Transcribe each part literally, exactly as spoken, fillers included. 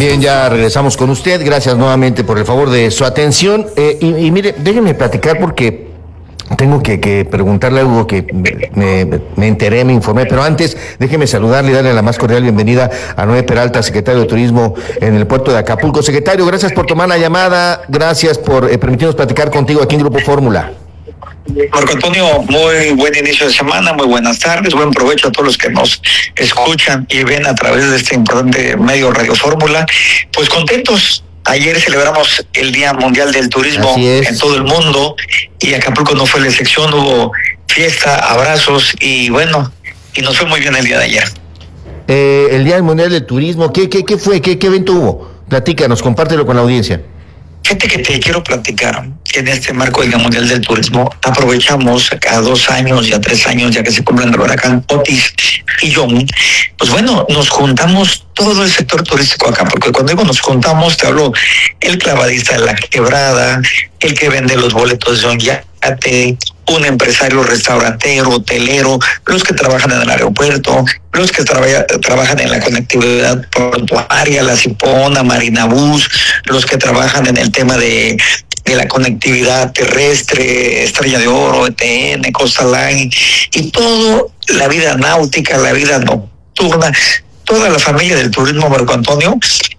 Bien, ya regresamos con usted. Gracias nuevamente por el favor de su atención. Eh, y, y mire, déjenme platicar porque tengo que, que preguntarle algo que me, me, me enteré, me informé, pero antes déjeme saludarle y darle la más cordial bienvenida a Noé Peralta, secretario de Turismo en el puerto de Acapulco. Secretario, gracias por tomar la llamada, gracias por eh, permitirnos platicar contigo aquí en Grupo Fórmula. Marco Antonio, muy buen inicio de semana, muy buenas tardes, buen provecho a todos los que nos escuchan y ven a través de este importante medio Radio Fórmula. Pues contentos, ayer celebramos el Día Mundial del Turismo en todo el mundo y Acapulco no fue la excepción, hubo fiesta, abrazos y bueno, y nos fue muy bien el día de ayer. Eh, el Día Mundial del Turismo, ¿qué, qué, qué fue? ¿Qué, qué evento hubo? Platícanos, compártelo con la audiencia. Fíjate que te quiero platicar que en este marco del Día Mundial del Turismo aprovechamos a dos años y a tres años, ya que se cumplen el huracán Otis y yo, pues bueno, nos juntamos todo el sector turístico acá, porque cuando digo nos juntamos, te hablo el clavadista de la quebrada, el que vende los boletos de un yate, un empresario restaurantero, hotelero, los que trabajan en el aeropuerto, los que traba, trabajan en la conectividad portuaria, la Cipona, Marina Bus, los que trabajan en el tema de, de la conectividad terrestre, Estrella de Oro, E T N, Costa Line, y todo, la vida náutica, la vida nocturna, toda la familia del turismo, Marco Antonio.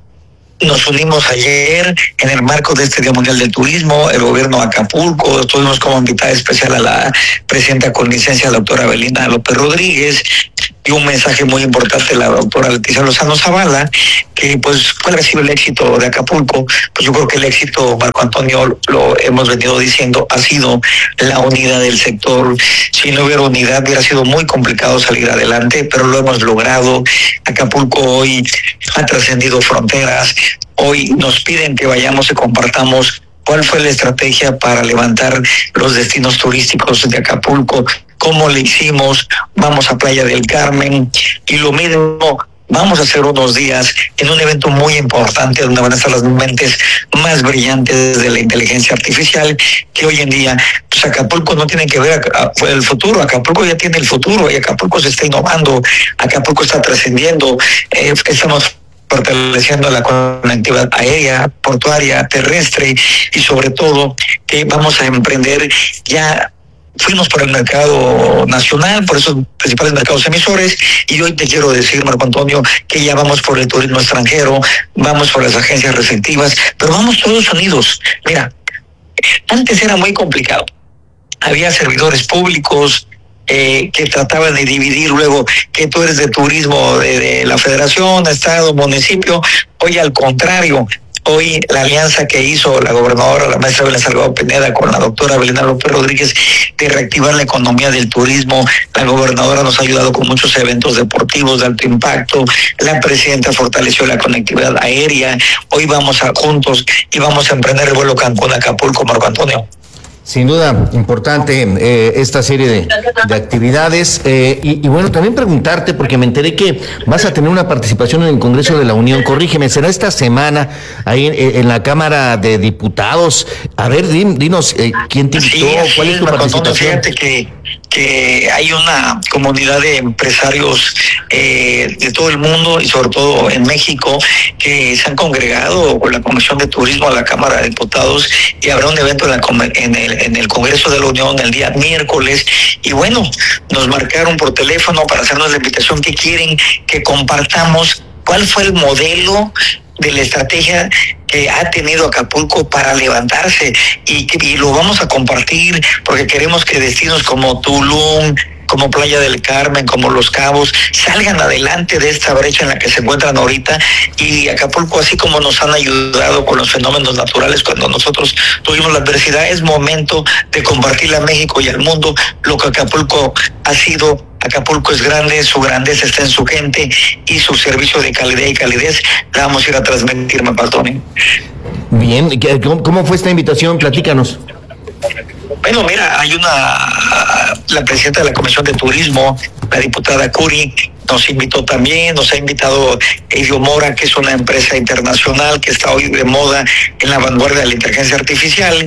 Nos unimos ayer en el marco de este Día Mundial del Turismo, el gobierno de Acapulco, tuvimos como invitada especial a la presidenta con licencia, la doctora Belinda López Rodríguez, y un mensaje muy importante la doctora Leticia Lozano Zavala, que pues cuál ha sido el éxito de Acapulco. Pues yo creo que el éxito, Marco Antonio, lo hemos venido diciendo, ha sido la unidad del sector. Si no hubiera unidad hubiera sido muy complicado salir adelante, pero lo hemos logrado. Acapulco hoy ha trascendido fronteras, hoy nos piden que vayamos y compartamos cuál fue la estrategia para levantar los destinos turísticos de Acapulco, cómo le hicimos, vamos a Playa del Carmen, y lo mismo vamos a hacer unos días en un evento muy importante donde van a estar las mentes más brillantes de la inteligencia artificial, que hoy en día, pues Acapulco no tiene que ver a, a, el futuro, Acapulco ya tiene el futuro y Acapulco se está innovando, Acapulco está trascendiendo, eh, estamos fortaleciendo la conectividad aérea, portuaria, terrestre, y sobre todo que vamos a emprender ya. Fuimos por el mercado nacional, por esos principales mercados emisores, y hoy te quiero decir, Marco Antonio, que ya vamos por el turismo extranjero, vamos por las agencias receptivas, pero vamos todos unidos. Mira, antes era muy complicado. Había servidores públicos eh, que trataban de dividir luego que tú eres de turismo de, de la federación, estado, municipio. Hoy al contrario. Hoy la alianza que hizo la gobernadora, la maestra Belén Salgado Pineda, con la doctora Belinda López Rodríguez, de reactivar la economía del turismo, la gobernadora nos ha ayudado con muchos eventos deportivos de alto impacto, la presidenta fortaleció la conectividad aérea, hoy vamos a juntos y vamos a emprender el vuelo Cancún-Acapulco, Marco Antonio. Sin duda, importante eh, esta serie de, de actividades. Eh, y, y bueno, también preguntarte, porque me enteré que vas a tener una participación en el Congreso de la Unión. Corrígeme, será esta semana ahí en, en la Cámara de Diputados. A ver, din, dinos, eh, ¿quién te invitó? Sí, ¿Cuál es tu participación? Fíjate que, que hay una comunidad de empresarios eh, de todo el mundo y sobre todo en México que se han congregado con la Comisión de Turismo a la Cámara de Diputados, y habrá un evento en, la, en, el, en el Congreso de la Unión el día miércoles, y bueno, nos marcaron por teléfono para hacernos la invitación que quieren que compartamos cuál fue el modelo de la estrategia que ha tenido Acapulco para levantarse, y, que, y lo vamos a compartir porque queremos que destinos como Tulum, como Playa del Carmen, como Los Cabos, salgan adelante de esta brecha en la que se encuentran ahorita, y Acapulco, así como nos han ayudado con los fenómenos naturales cuando nosotros tuvimos la adversidad, es momento de compartirle a México y al mundo lo que Acapulco ha sido. Acapulco es grande, su grandeza está en su gente y su servicio de calidad y calidez la vamos a ir a transmitir, Mapatoni. Bien, ¿cómo fue esta invitación? Platícanos. Bueno, mira, hay una, la presidenta de la Comisión de Turismo, la diputada Curi, nos invitó también, nos ha invitado Eidio Mora, que es una empresa internacional que está hoy de moda en la vanguardia de la inteligencia artificial,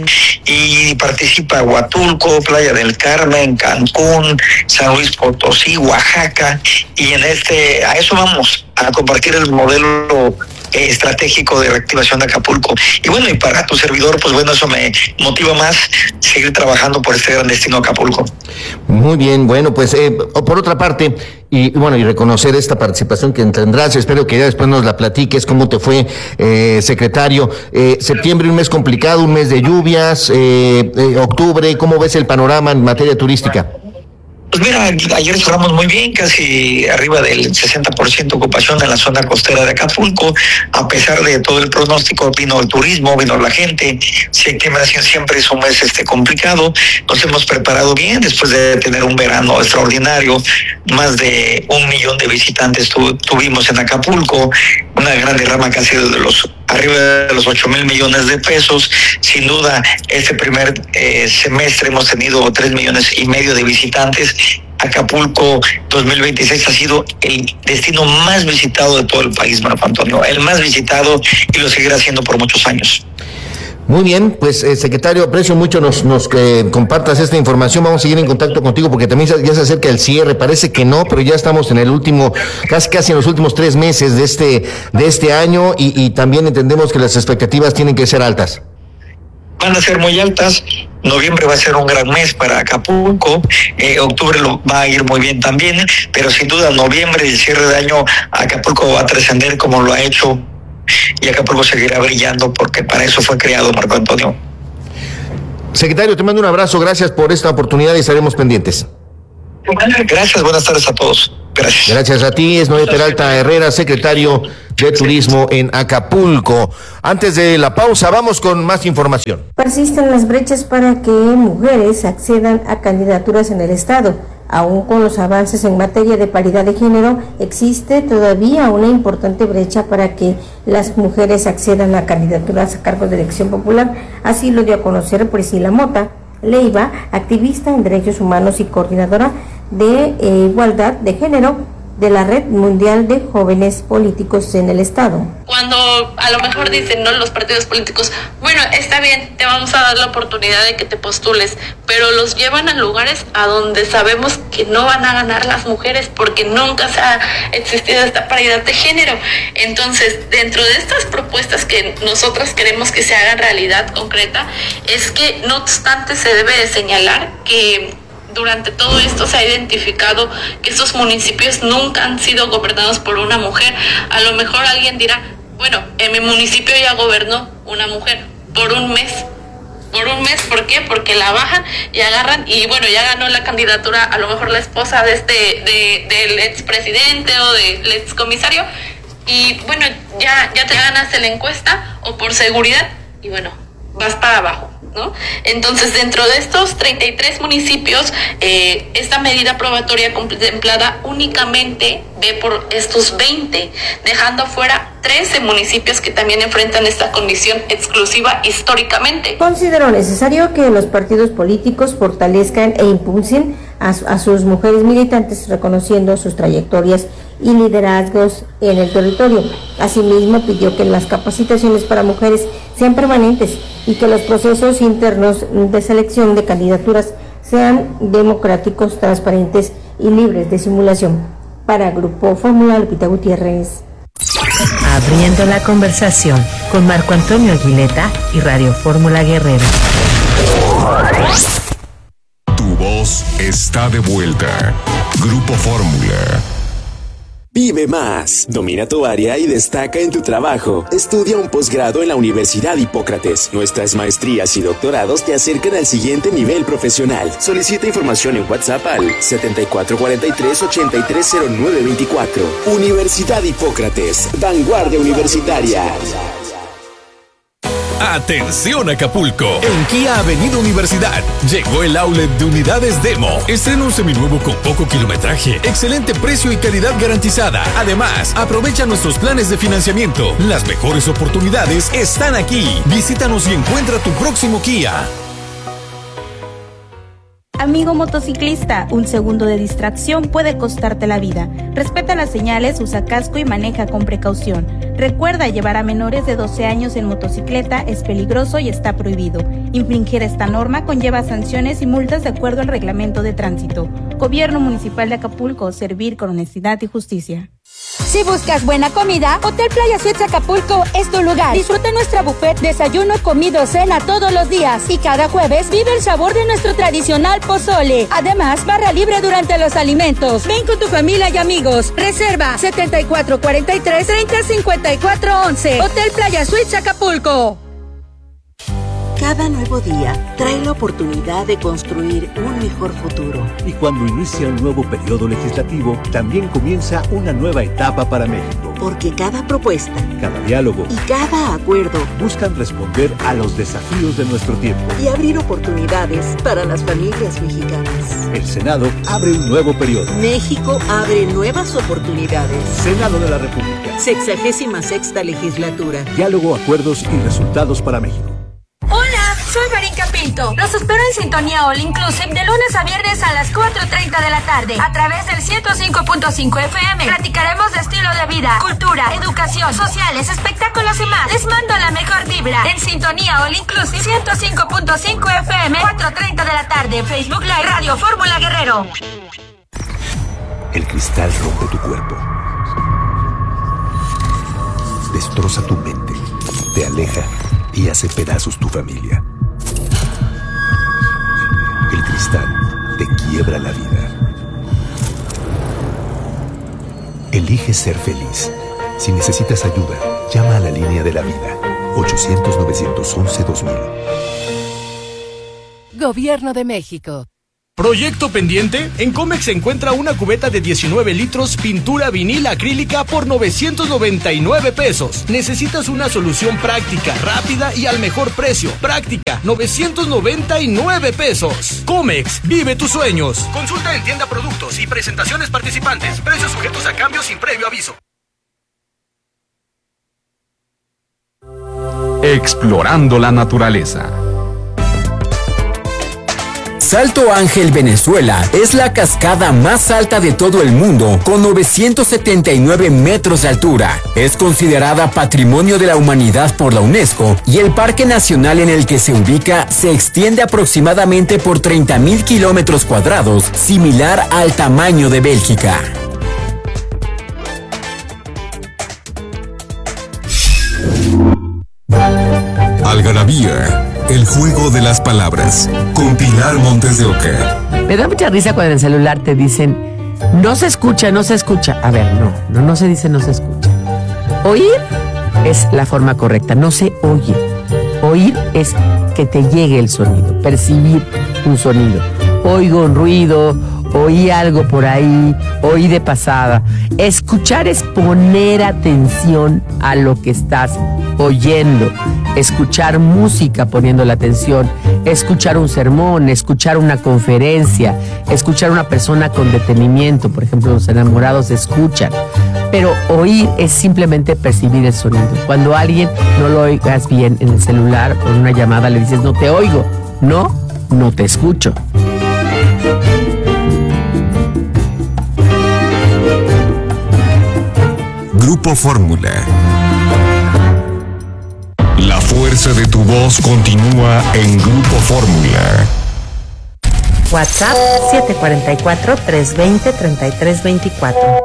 y participa Huatulco, Playa del Carmen, Cancún, San Luis Potosí, Oaxaca, y en este, a eso vamos, a compartir el modelo eh, estratégico de reactivación de Acapulco. Y bueno, y para tu servidor, pues bueno, eso me motiva más seguir trabajando por este gran destino Acapulco. Muy bien, bueno, pues eh, por otra parte, y bueno, y reconocer esta participación que tendrás, espero que ya después nos la platiques, cómo te fue, eh, secretario. Eh, septiembre, un mes complicado, un mes de lluvias, eh, eh, octubre, ¿cómo ves el panorama en materia turística? Pues mira, ayer cerramos muy bien, casi arriba del sesenta por ciento ocupación en la zona costera de Acapulco. A pesar de todo el pronóstico, vino el turismo, vino la gente. Septiembre siempre es un mes este complicado. Nos hemos preparado bien después de tener un verano extraordinario. Más de un millón de visitantes tu, tuvimos en Acapulco. Una gran derrama casi de los arriba de los ocho mil millones de pesos. Sin duda, este primer eh, semestre hemos tenido tres millones y medio de visitantes. Acapulco dos mil veintiséis ha sido el destino más visitado de todo el país, Marco Antonio, el más visitado, y lo seguirá siendo por muchos años. Muy bien, pues eh, secretario, aprecio mucho nos, nos eh, compartas esta información. Vamos a seguir en contacto contigo porque también ya se acerca el cierre. Parece que no, pero ya estamos en el último, casi casi en los últimos tres meses de este de este año y, y también entendemos que las expectativas tienen que ser altas. Van a ser muy altas. Noviembre va a ser un gran mes para Acapulco, eh, octubre lo va a ir muy bien también, pero sin duda noviembre, el cierre de año, Acapulco va a trascender como lo ha hecho, y Acapulco seguirá brillando porque para eso fue creado, Marco Antonio. Secretario, te mando un abrazo, gracias por esta oportunidad y estaremos pendientes. Gracias, buenas tardes a todos. Gracias. Gracias a ti, es Noé Peralta Herrera, secretario de Turismo en Acapulco. Antes de la pausa, vamos con más información. Persisten las brechas para que mujeres accedan a candidaturas en el Estado. Aún con los avances en materia de paridad de género, existe todavía una importante brecha para que las mujeres accedan a candidaturas a cargos de elección popular. Así lo dio a conocer Priscila Mota Leiva, activista en derechos humanos y coordinadora de eh, igualdad de género de la Red Mundial de Jóvenes Políticos en el Estado. Cuando a lo mejor dicen, ¿no?, los partidos políticos, bueno, está bien, te vamos a dar la oportunidad de que te postules, pero los llevan a lugares a donde sabemos que no van a ganar las mujeres porque nunca se ha existido esta paridad de género. Entonces, dentro de estas propuestas que nosotros queremos que se hagan realidad concreta, es que no obstante se debe de señalar que durante todo esto se ha identificado que estos municipios nunca han sido gobernados por una mujer. A lo mejor alguien dirá, bueno, en mi municipio ya gobernó una mujer por un mes. Por un mes, ¿por qué? Porque la bajan y agarran y bueno, ya ganó la candidatura a lo mejor la esposa de este de, del expresidente o del excomisario y bueno, ya, ya te ganas la encuesta o por seguridad y bueno, vas para abajo, ¿no? Entonces, dentro de estos treinta y tres municipios, eh, esta medida probatoria contemplada únicamente ve por estos veinte, dejando fuera trece municipios que también enfrentan esta condición exclusiva históricamente. Consideró necesario que los partidos políticos fortalezcan e impulsen a, a sus mujeres militantes, reconociendo sus trayectorias y liderazgos en el territorio. Asimismo, pidió que las capacitaciones para mujeres sean permanentes y que los procesos internos de selección de candidaturas sean democráticos, transparentes y libres de simulación. Para Grupo Fórmula, Lupita Gutiérrez. Abriendo la conversación con Marco Antonio Aguileta y Radio Fórmula Guerrero. Tu voz está de vuelta. Grupo Fórmula. Vive más, domina tu área y destaca en tu trabajo. Estudia un posgrado en la Universidad Hipócrates. Nuestras maestrías y doctorados te acercan al siguiente nivel profesional. Solicita información en WhatsApp al setenta y cuatro cuarenta y tres ochenta y tres cero nueve veinticuatro. Universidad Hipócrates, vanguardia universitaria. Atención Acapulco, en Kia Avenida Universidad llegó el outlet de unidades Demo. Estrena un seminuevo con poco kilometraje, excelente precio y calidad garantizada. Además, aprovecha nuestros planes de financiamiento. Las mejores oportunidades están aquí. Visítanos y encuentra tu próximo Kia. Amigo motociclista, un segundo de distracción puede costarte la vida. Respeta las señales, usa casco y maneja con precaución. Recuerda, llevar a menores de doce años en motocicleta es peligroso y está prohibido. Infringir esta norma conlleva sanciones y multas de acuerdo al reglamento de tránsito. Gobierno Municipal de Acapulco, servir con honestidad y justicia. Si buscas buena comida, Hotel Playa Suites Acapulco es tu lugar. Disfruta nuestra buffet, desayuno, comido, cena todos los días. Y cada jueves vive el sabor de nuestro tradicional pozole. Además, barra libre durante los alimentos. Ven con tu familia y amigos. Reserva setenta y cuatro cuarenta y tres, treinta cincuenta y cuatro once. Hotel Playa Suites Acapulco. Cada nuevo día trae la oportunidad de construir un mejor futuro. Y cuando inicia un nuevo periodo legislativo, también comienza una nueva etapa para México. Porque cada propuesta, cada diálogo y cada acuerdo buscan responder a los desafíos de nuestro tiempo y abrir oportunidades para las familias mexicanas. El Senado abre un nuevo periodo. México abre nuevas oportunidades. Senado de la República. Sexagésima sexta legislatura. Diálogo, acuerdos y resultados para México. Hola, soy Marinka Pinto. Los espero en Sintonía All Inclusive de lunes a viernes a las cuatro treinta de la tarde a través del ciento cinco punto cinco F M. Platicaremos de estilo de vida, cultura, educación, sociales, espectáculos y más. Les mando la mejor vibra en Sintonía All Inclusive ciento cinco punto cinco F M, cuatro treinta de la tarde. Facebook Live Radio Fórmula Guerrero. El cristal rompe tu cuerpo, destroza tu mente, te aleja y hace pedazos tu familia. El cristal te quiebra la vida. Elige ser feliz. Si necesitas ayuda, llama a la línea de la vida. ochocientos, novecientos once, dos mil. Gobierno de México. ¿Proyecto pendiente? En Comex se encuentra una cubeta de diecinueve litros pintura vinil acrílica por novecientos noventa y nueve pesos. Necesitas una solución práctica, rápida y al mejor precio. Práctica, novecientos noventa y nueve pesos. Comex, vive tus sueños. Consulta en tienda productos y presentaciones participantes. Precios sujetos a cambio sin previo aviso. Explorando la naturaleza. Salto Ángel, Venezuela, es la cascada más alta de todo el mundo, con novecientos setenta y nueve metros de altura. Es considerada Patrimonio de la Humanidad por la UNESCO y el parque nacional en el que se ubica se extiende aproximadamente por treinta mil kilómetros cuadrados, similar al tamaño de Bélgica. Algarabía. El juego de las palabras, con Pilar Montes de Oca. Me da mucha risa cuando en el celular te dicen, no se escucha, no se escucha. A ver, no, no, no se dice no se escucha. Oír es la forma correcta, no se oye. Oír es que te llegue el sonido, percibir un sonido. Oigo un ruido, oí algo por ahí, oí de pasada. Escuchar es poner atención a lo que estás oyendo. Escuchar música poniendo la atención, escuchar un sermón, escuchar una conferencia, escuchar a una persona con detenimiento, por ejemplo, los enamorados escuchan. Pero oír es simplemente percibir el sonido. Cuando a alguien no lo oigas bien en el celular o en una llamada le dices no te oigo, no, no te escucho. Grupo Fórmula. La fuerza de tu voz continúa en Grupo Fórmula. WhatsApp siete cuatro cuatro, tres dos cero, tres tres dos cuatro.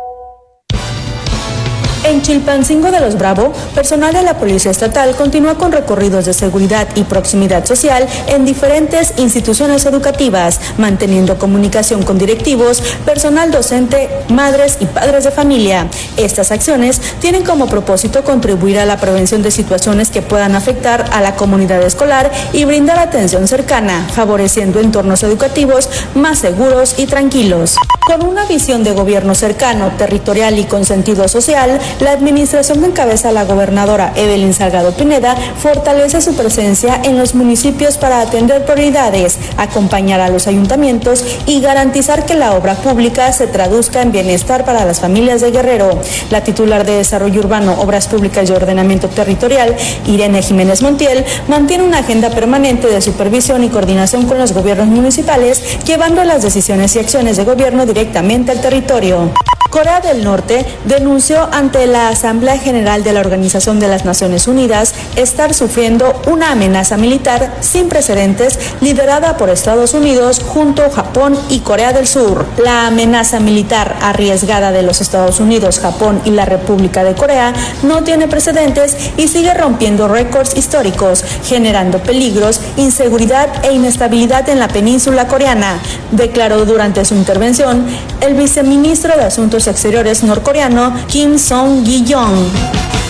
En Chilpancingo de los Bravo, personal de la Policía Estatal continúa con recorridos de seguridad y proximidad social en diferentes instituciones educativas, manteniendo comunicación con directivos, personal docente, madres y padres de familia. Estas acciones tienen como propósito contribuir a la prevención de situaciones que puedan afectar a la comunidad escolar y brindar atención cercana, favoreciendo entornos educativos más seguros y tranquilos. Con una visión de gobierno cercano, territorial y con sentido social, la administración que encabeza la gobernadora Evelyn Salgado Pineda fortalece su presencia en los municipios para atender prioridades, acompañar a los ayuntamientos y garantizar que la obra pública se traduzca en bienestar para las familias de Guerrero. La titular de Desarrollo Urbano, Obras Públicas y Ordenamiento Territorial, Irene Jiménez Montiel, mantiene una agenda permanente de supervisión y coordinación con los gobiernos municipales, llevando las decisiones y acciones de gobierno directamente al territorio. Corea del Norte denunció ante la Asamblea General de la Organización de las Naciones Unidas estar sufriendo una amenaza militar sin precedentes liderada por Estados Unidos junto a Japón y Corea del Sur. La amenaza militar arriesgada de los Estados Unidos, Japón y la República de Corea no tiene precedentes y sigue rompiendo récords históricos, generando peligros, inseguridad e inestabilidad en la península coreana, declaró durante su intervención el viceministro de Asuntos Exteriores norcoreano Kim Song-gi-yong.